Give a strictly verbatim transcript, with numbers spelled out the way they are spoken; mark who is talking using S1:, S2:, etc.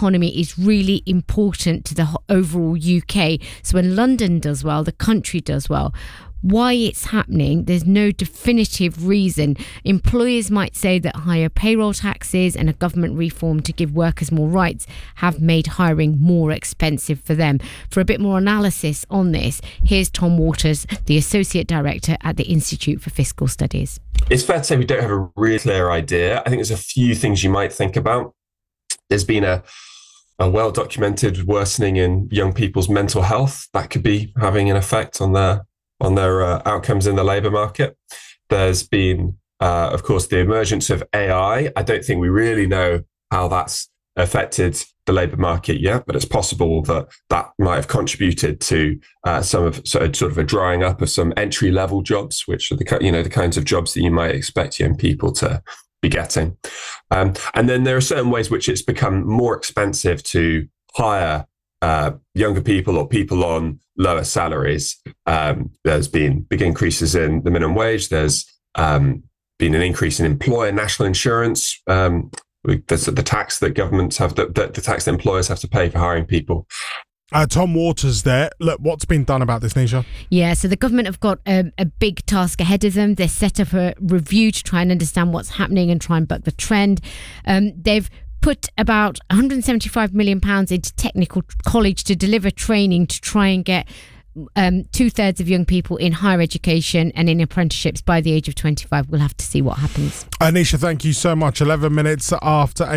S1: economy is really important to the ho- overall U K. So when London does well, the country does well. Why it's happening, there's no definitive reason. Employers might say that higher payroll taxes and a government reform to give workers more rights have made hiring more expensive for them. For a bit more analysis on this, here's Tom Waters, the Associate Director at the Institute for Fiscal Studies.
S2: It's fair to say we don't have a really clear idea. I think there's a few things you might think about. There's been a a well-documented worsening in young people's mental health that could be having an effect on their on their uh, outcomes in the labour market. There's been, uh, of course, the emergence of A I. I don't think we really know how that's affected the labour market yet, but it's possible that that might have contributed to uh, some of so, sort of a drying up of some entry-level jobs, which are the you know the kinds of jobs that you might expect young people to be getting. Um, and then there are certain ways which it's become more expensive to hire Uh, younger people or people on lower salaries. Um, there's been big increases in the minimum wage. There's um, been an increase in employer national insurance. Um, there's the tax that governments have, the, the, the tax that employers have to pay for hiring people.
S3: Uh, Tom Waters there. Look, what's been done about this, Nisha?
S1: Yeah, so the government have got a, a big task ahead of them. They've set up a review to try and understand what's happening and try and buck the trend. Um, they've put about one hundred seventy-five million pounds into technical college to deliver training to try and get um, two-thirds of young people in higher education and in apprenticeships by the age of twenty-five. We'll have to see what happens.
S3: Anisha, thank you so much. eleven minutes after eight.